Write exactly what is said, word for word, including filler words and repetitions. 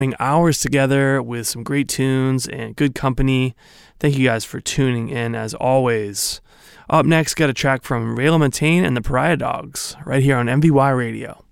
hours together with some great tunes and good company. Thank you guys for tuning in as always. Up next, got a track from Ray LaMontagne and the Pariah Dogs right here on M V Y Radio.